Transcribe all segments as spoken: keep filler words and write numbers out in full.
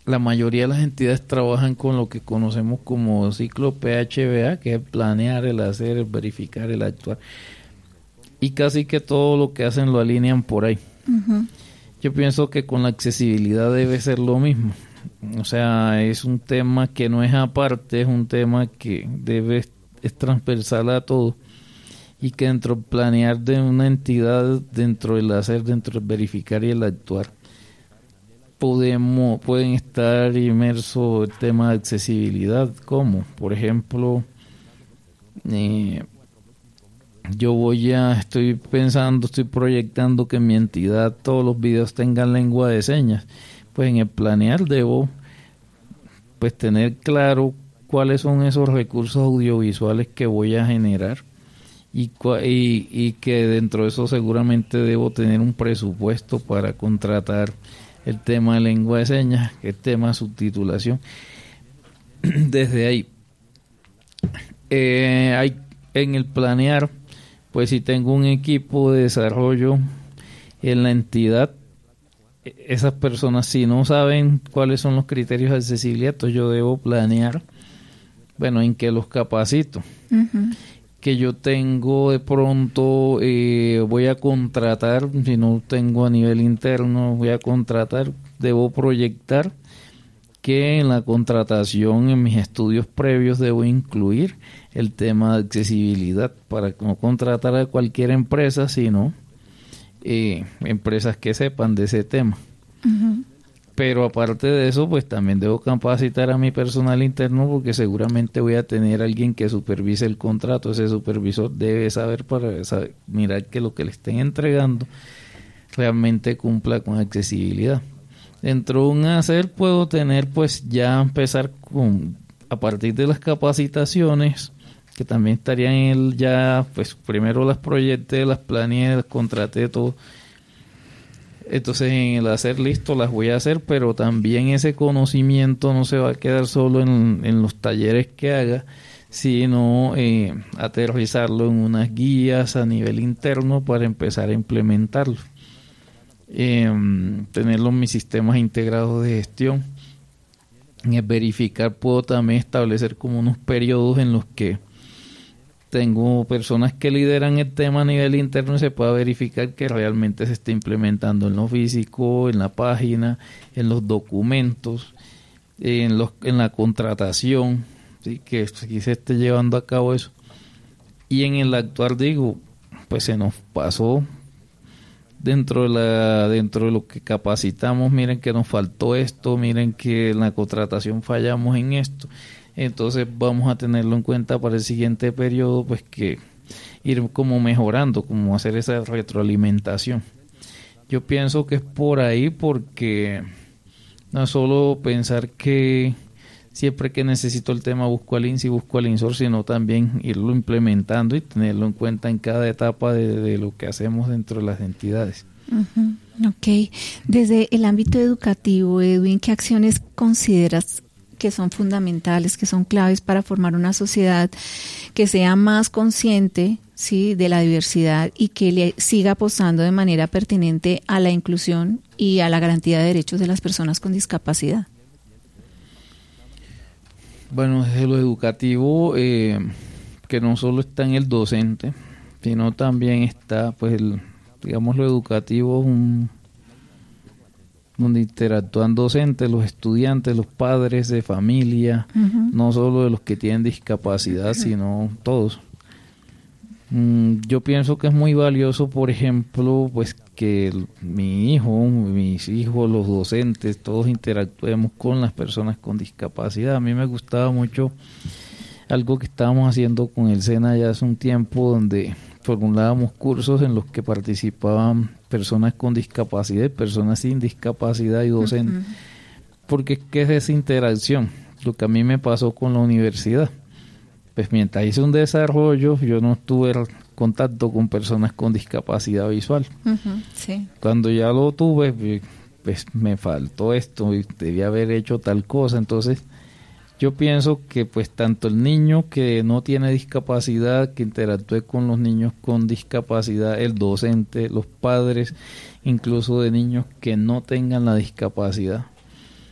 la mayoría de las entidades trabajan con lo que conocemos como ciclo P H V A, que es el planear, el hacer, el verificar, el actuar. Y casi que todo lo que hacen lo alinean por ahí. Uh-huh. Yo pienso que con la accesibilidad debe ser lo mismo. O sea, es un tema que no es aparte, es un tema que debe es transversal a todo. Y que dentro del planear de una entidad, dentro del hacer, dentro del verificar y el actuar, podemos pueden estar inmersos el tema de accesibilidad, como por ejemplo, eh, yo voy a, estoy pensando, estoy proyectando que en mi entidad todos los videos tengan lengua de señas. Pues en el planear debo pues tener claro cuáles son esos recursos audiovisuales que voy a generar y, y, y que dentro de eso seguramente debo tener un presupuesto para contratar el tema de lengua de señas, el tema de subtitulación. Desde ahí, eh, hay en el planear, pues si tengo un equipo de desarrollo en la entidad, esas personas si no saben cuáles son los criterios de accesibilidad, entonces yo debo planear, bueno, en qué los capacito. Uh-huh. Que yo tengo de pronto, eh, voy a contratar, si no tengo a nivel interno, voy a contratar, debo proyectar que en la contratación, en mis estudios previos, debo incluir el tema de accesibilidad para no contratar a cualquier empresa, sino eh, empresas que sepan de ese tema. Uh-huh. Pero aparte de eso, pues también debo capacitar a mi personal interno porque seguramente voy a tener a alguien que supervise el contrato. Ese supervisor debe saber para saber, mirar que lo que le estén entregando realmente cumpla con accesibilidad. Dentro de un hacer puedo tener pues ya empezar con, a partir de las capacitaciones, que también estarían en el ya, pues primero las proyecté, las planeé, las contraté, todo. Entonces en el hacer listo las voy a hacer, pero también ese conocimiento no se va a quedar solo en, en los talleres que haga, sino eh, aterrizarlo en unas guías a nivel interno para empezar a implementarlo. Eh, tenerlo en mis sistemas integrados de gestión. En el verificar puedo también establecer como unos periodos en los que tengo personas que lideran el tema a nivel interno y se pueda verificar que realmente se está implementando en lo físico, en la página, en los documentos, en los en la contratación, ¿sí? Que aquí se esté llevando a cabo eso. Y en el actuar digo, pues se nos pasó dentro de la dentro de lo que capacitamos, miren que nos faltó esto, miren que en la contratación fallamos en esto. Entonces vamos a tenerlo en cuenta para el siguiente periodo, pues que ir como mejorando, como hacer esa retroalimentación. Yo pienso que es por ahí, porque no solo pensar que siempre que necesito el tema busco al INSS y busco al INSOR, sino también irlo implementando y tenerlo en cuenta en cada etapa de, de lo que hacemos dentro de las entidades. Uh-huh. Ok. Desde el ámbito educativo, Edwin, ¿qué acciones consideras que son fundamentales, que son claves para formar una sociedad que sea más consciente, ¿sí?, de la diversidad y que le siga apostando de manera pertinente a la inclusión y a la garantía de derechos de las personas con discapacidad? Bueno, desde lo educativo, eh, que no solo está en el docente, sino también está, pues, el, digamos, lo educativo es un donde interactúan docentes, los estudiantes, los padres de familia, uh-huh. no solo de los que tienen discapacidad, uh-huh. sino todos. Mm, yo pienso que es muy valioso, por ejemplo, pues que el, mi hijo, mis hijos, los docentes, todos interactuemos con las personas con discapacidad. A mí me gustaba mucho algo que estábamos haciendo con el SENA ya hace un tiempo, donde formulábamos cursos en los que participaban personas con discapacidad, personas sin discapacidad y docentes, uh-huh. porque ¿qué es esa interacción? Lo que a mí me pasó con la universidad. Pues mientras hice un desarrollo, yo no tuve contacto con personas con discapacidad visual. Uh-huh, sí. Cuando ya lo tuve, pues me faltó esto y debía haber hecho tal cosa. Entonces, yo pienso que pues tanto el niño que no tiene discapacidad, que interactúe con los niños con discapacidad, el docente, los padres, incluso de niños que no tengan la discapacidad,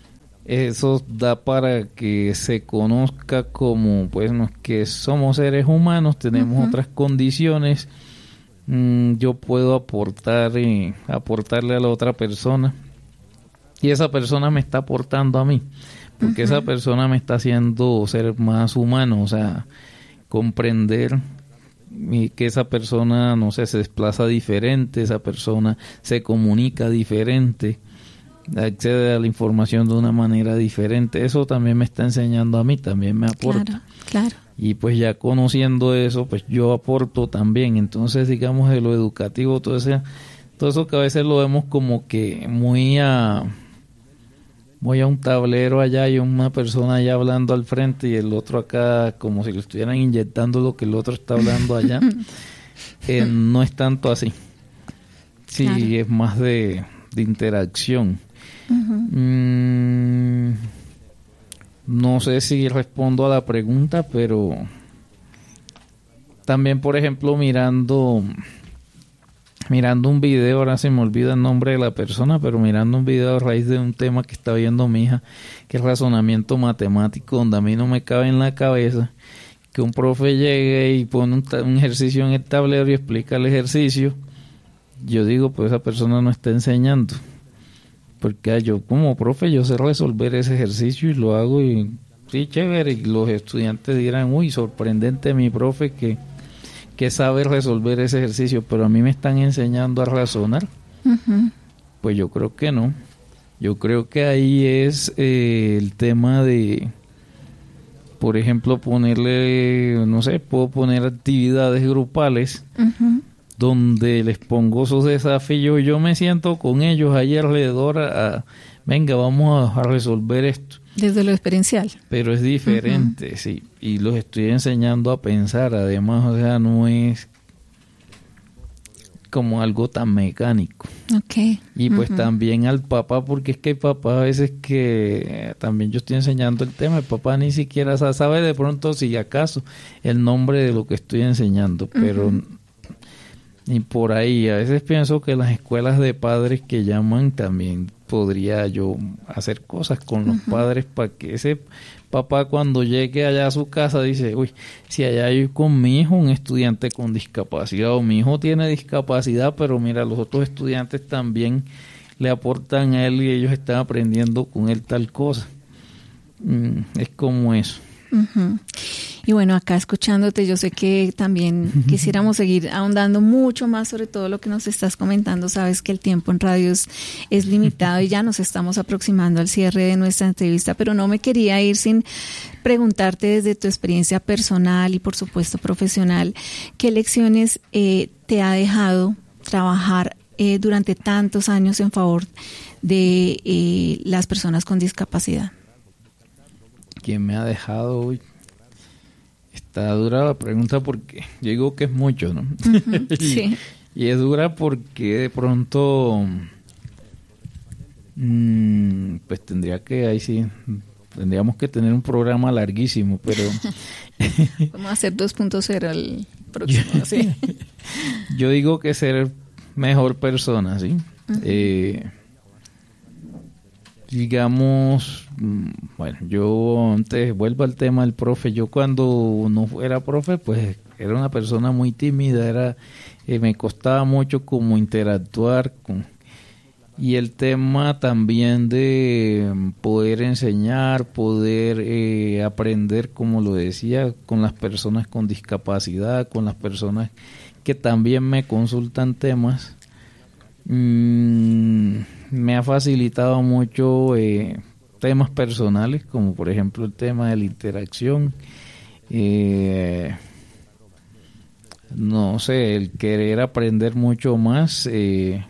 eso da para que se conozca como, pues, no, que somos seres humanos, tenemos uh-huh. otras condiciones, mm, yo puedo aportar y aportarle a la otra persona y esa persona me está aportando a mí, porque uh-huh. esa persona me está haciendo ser más humano, o sea, comprender y que esa persona, no sé, se desplaza diferente, esa persona se comunica diferente, accede a la información de una manera diferente. Eso también me está enseñando a mí, también me aporta. Claro, claro. Y pues ya conociendo eso, pues yo aporto también. Entonces, digamos, de lo educativo, todo ese, todo eso que a veces lo vemos como que muy a, muy a un tablero allá y una persona allá hablando al frente y el otro acá como si le estuvieran inyectando lo que el otro está hablando allá. eh, no es tanto así. Sí, claro. Es más de, de interacción. Uh-huh. Mm, no sé si respondo a la pregunta, pero también, por ejemplo, mirando mirando un video, ahora se me olvida el nombre de la persona, pero mirando un video a raíz de un tema que está viendo mi hija, que es razonamiento matemático, donde a mí no me cabe en la cabeza que un profe llegue y pone un, un ejercicio en el tablero y explica el ejercicio. Yo digo, pues esa persona no está enseñando. Porque yo como profe yo sé resolver ese ejercicio y lo hago y sí, chévere, y los estudiantes dirán, uy, sorprendente mi profe que, que sabe resolver ese ejercicio, pero a mí me están enseñando a razonar. Uh-huh. Pues yo creo que no. Yo creo que ahí es eh, el tema de, por ejemplo, ponerle, no sé, puedo poner actividades grupales. Uh-huh. Donde les pongo esos desafíos, yo me siento con ellos ahí alrededor a, a venga, vamos a, a resolver esto. Desde lo experiencial. Pero es diferente, uh-huh. sí, y los estoy enseñando a pensar, además, o sea, no es como algo tan mecánico. Okay. Y pues uh-huh. también al papá, porque es que el papá a veces que también yo estoy enseñando el tema, el papá ni siquiera sabe de pronto si acaso el nombre de lo que estoy enseñando, pero... Uh-huh. Y por ahí, a veces pienso que las escuelas de padres que llaman también podría yo hacer cosas con los uh-huh. padres para que ese papá cuando llegue allá a su casa dice, uy, si allá hay con mi hijo un estudiante con discapacidad o mi hijo tiene discapacidad, pero mira, los otros estudiantes también le aportan a él y ellos están aprendiendo con él tal cosa. Mm, es como eso. Uh-huh. Y bueno, acá escuchándote, yo sé que también quisiéramos seguir ahondando mucho más sobre todo lo que nos estás comentando. Sabes que el tiempo en radio es, es limitado y ya nos estamos aproximando al cierre de nuestra entrevista, pero no me quería ir sin preguntarte desde tu experiencia personal y por supuesto profesional, ¿qué lecciones eh, te ha dejado trabajar eh, durante tantos años en favor de eh, las personas con discapacidad? ¿Quién me ha dejado hoy? Está dura la pregunta porque yo digo que es mucho, ¿no? Uh-huh, y, sí. Y es dura porque de pronto, mmm, pues tendría que, ahí sí, tendríamos que tener un programa larguísimo, pero... Vamos a hacer dos punto cero el próximo, sí. Yo digo que ser mejor persona, ¿sí? Uh-huh. Eh... Digamos, bueno, yo antes vuelvo al tema del profe. Yo cuando no era profe, pues era una persona muy tímida, era eh, me costaba mucho como interactuar con y el tema también de poder enseñar, poder eh, aprender, como lo decía, con las personas con discapacidad, con las personas que también me consultan temas. Mm, me ha facilitado mucho eh, temas personales, como por ejemplo el tema de la interacción, eh, no sé, el querer aprender mucho más, eh,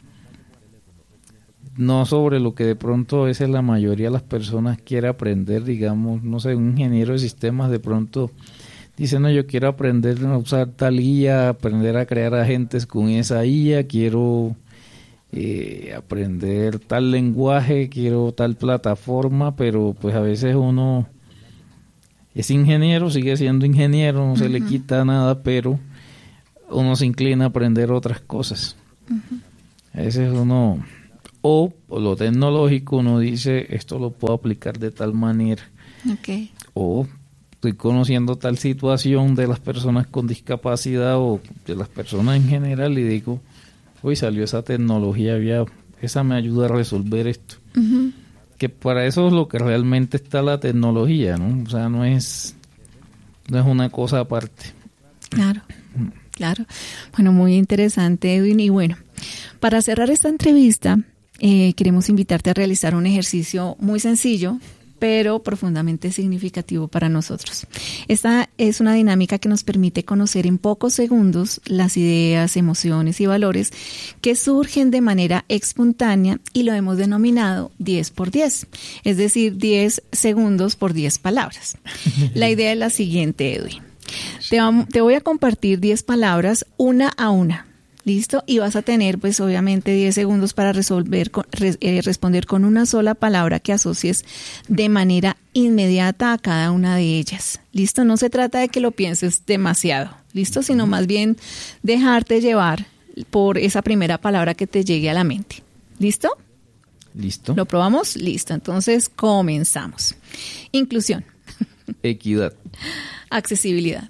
no sobre lo que de pronto a veces la mayoría de las personas quiere aprender, digamos, no sé, un ingeniero de sistemas de pronto dice, no, yo quiero aprender a usar tal I A, aprender a crear agentes con esa I A, quiero eh, aprender tal lenguaje, quiero tal plataforma, pero pues a veces uno es ingeniero, sigue siendo ingeniero, no uh-huh. se le quita nada, pero uno se inclina a aprender otras cosas. Uh-huh. A veces uno, O por lo tecnológico uno dice, esto lo puedo aplicar de tal manera. Okay. O estoy conociendo tal situación de las personas con discapacidad o de las personas en general y digo, uy, salió esa tecnología, ya, esa me ayuda a resolver esto. Uh-huh. Que para eso es lo que realmente está la tecnología, ¿no? O sea, no es, no es una cosa aparte. Claro, claro. Bueno, muy interesante, Edwin. Y bueno, para cerrar esta entrevista, eh, queremos invitarte a realizar un ejercicio muy sencillo, pero profundamente significativo para nosotros. Esta es una dinámica que nos permite conocer en pocos segundos las ideas, emociones y valores que surgen de manera espontánea y lo hemos denominado diez por diez, es decir, diez segundos por diez palabras. La idea es la siguiente, Edwin. Te, te voy a compartir diez palabras una a una. ¿Listo? Y vas a tener, pues, obviamente diez segundos para resolver, re, eh, responder con una sola palabra que asocies de manera inmediata a cada una de ellas. ¿Listo? No se trata de que lo pienses demasiado, ¿listo? Sino más bien dejarte llevar por esa primera palabra que te llegue a la mente. ¿Listo? ¿Listo? ¿Lo probamos? Listo. Entonces, comenzamos. Inclusión. Equidad. Accesibilidad.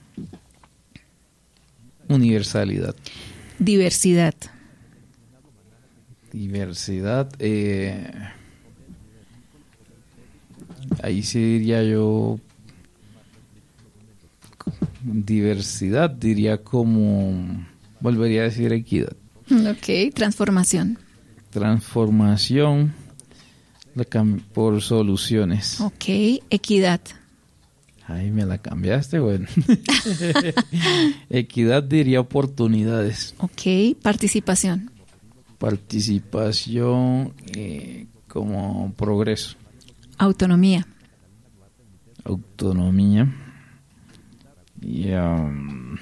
Universalidad. Diversidad. Diversidad. Eh, ahí sí diría yo. Diversidad, diría como. Volvería a decir equidad. Ok, transformación. Transformación por soluciones. Ok, equidad. Ahí me la cambiaste, bueno. Equidad diría oportunidades. Ok, participación. Participación eh, como progreso. Autonomía. Autonomía. Y, um,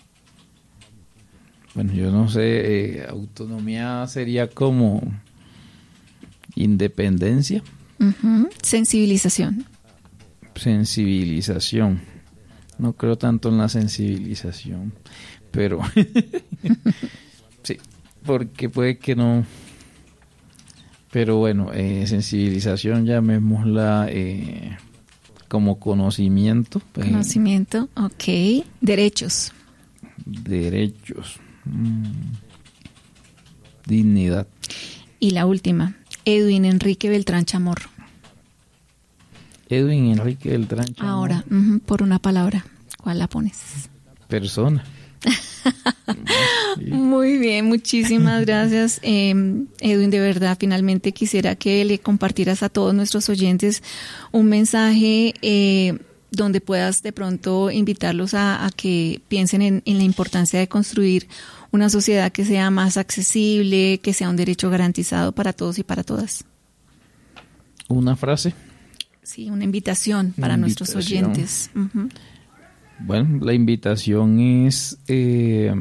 bueno, yo no sé, eh, autonomía sería como independencia. Uh-huh. Sensibilización. Sensibilización. No creo tanto en la sensibilización, pero sí, porque puede que no. Pero bueno, eh, sensibilización llamémosla eh, como conocimiento. Conocimiento, eh, ok. Derechos. Derechos. Mm. Dignidad. Y la última, Edwin Enrique Beltrán Chamorro. Edwin Enrique Beltrán Chamorro. Ahora, uh-huh, por una palabra, ¿cuál la pones? Persona. Sí. Muy bien, muchísimas gracias, eh, Edwin. De verdad, finalmente quisiera que le compartieras a todos nuestros oyentes un mensaje eh, donde puedas de pronto invitarlos a, a que piensen en, en la importancia de construir una sociedad que sea más accesible, que sea un derecho garantizado para todos y para todas. Una frase. Sí, una invitación para una nuestros invitación. oyentes. Uh-huh. Bueno, la invitación es, eh,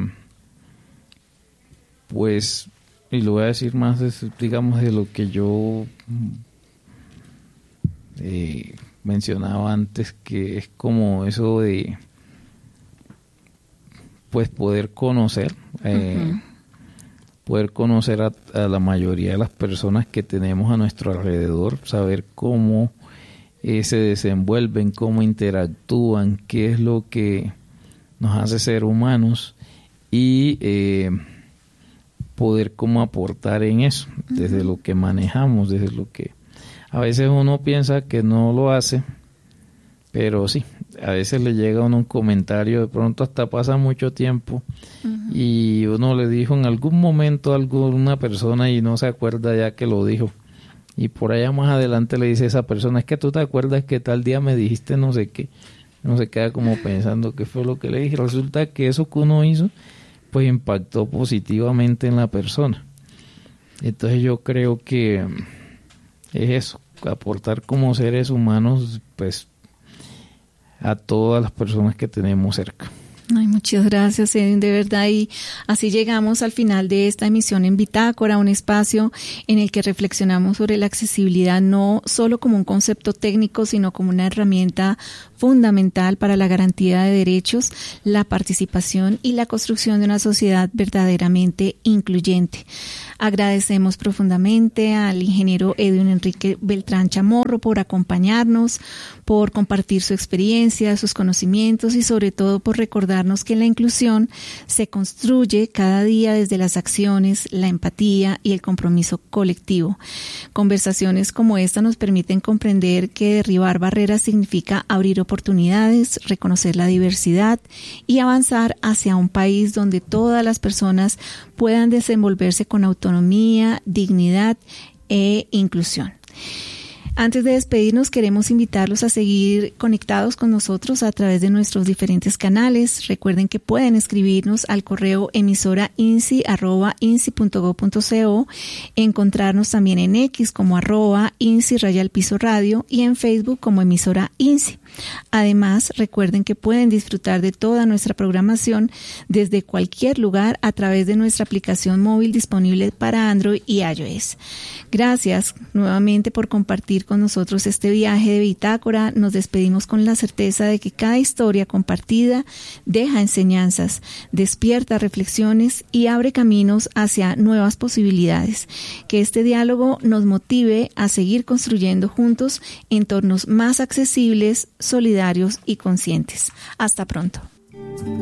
pues, y lo voy a decir más, digamos, de lo que yo eh, mencionaba antes, que es como eso de, pues, poder conocer, eh, uh-huh. poder conocer a, a la mayoría de las personas que tenemos a nuestro alrededor, saber cómo Eh, se desenvuelven, cómo interactúan, qué es lo que nos hace ser humanos y eh, poder cómo aportar en eso, desde lo que manejamos, desde lo que a veces uno piensa que no lo hace, pero sí, a veces le llega a uno un comentario, de pronto hasta pasa mucho tiempo uh-huh. y uno le dijo en algún momento a alguna persona y no se acuerda ya que lo dijo. Y por allá más adelante le dice a esa persona, es que tú te acuerdas que tal día me dijiste no sé qué. Uno se queda como pensando qué fue lo que le dije. Resulta que eso que uno hizo, pues impactó positivamente en la persona. Entonces yo creo que es eso, aportar como seres humanos, pues, a todas las personas que tenemos cerca. Ay, muchas gracias, Edwin, de verdad. Y así llegamos al final de esta emisión en Bitácora, un espacio en el que reflexionamos sobre la accesibilidad no solo como un concepto técnico, sino como una herramienta fundamental para la garantía de derechos, la participación y la construcción de una sociedad verdaderamente incluyente. Agradecemos profundamente al ingeniero Edwin Enrique Beltrán Chamorro por acompañarnos, por compartir su experiencia, sus conocimientos y sobre todo por recordarnos que la inclusión se construye cada día desde las acciones, la empatía y el compromiso colectivo. Conversaciones como esta nos permiten comprender que derribar barreras significa abrir oportunidades, reconocer la diversidad y avanzar hacia un país donde todas las personas puedan desenvolverse con autonomía, dignidad e inclusión. Antes de despedirnos, queremos invitarlos a seguir conectados con nosotros a través de nuestros diferentes canales. Recuerden que pueden escribirnos al correo emisora insi arroba insi punto gob punto co, encontrarnos también en X como arroba insi raya al piso radio y en Facebook como emisora INSI. Además, recuerden que pueden disfrutar de toda nuestra programación desde cualquier lugar a través de nuestra aplicación móvil disponible para Android y iOS. Gracias nuevamente por compartir con nosotros este viaje de Bitácora. Nos despedimos con la certeza de que cada historia compartida deja enseñanzas, despierta reflexiones y abre caminos hacia nuevas posibilidades. Que este diálogo nos motive a seguir construyendo juntos entornos más accesibles, solidarios y conscientes. Hasta pronto.